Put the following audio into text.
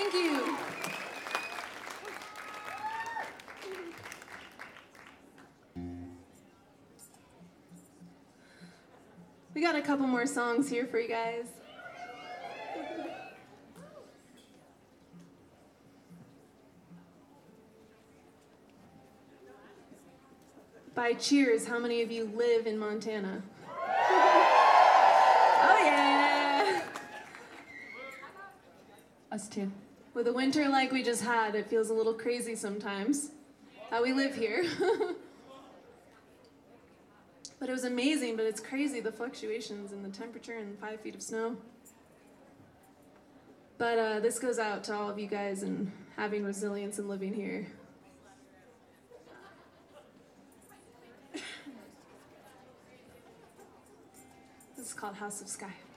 Thank you. We got a couple more songs here for you guys. By Cheers, how many of you live in Montana? Oh yeah! Us too. With a winter like we just had, it feels a little crazy sometimes how we live here. But it was amazing, but it's crazy, the fluctuations in the temperature and 5 feet of snow. But this goes out to all of you guys and having resilience and living here. This is called House of Sky.